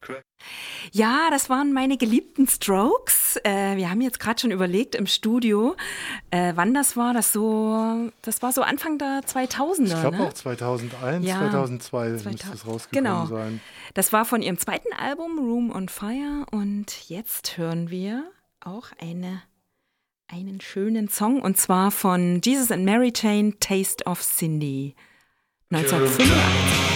Ja, das waren meine geliebten Strokes. Wir haben jetzt gerade schon überlegt im Studio, wann das war. Das war so Anfang der 2000er. Ich glaube ne? auch 2001, Ja, 2002 müsste es rausgekommen sein. Das war von ihrem zweiten Album Room on Fire. Und jetzt hören wir auch einen schönen Song. Und zwar von Jesus and Mary Chain, Taste of Cindy. 1985.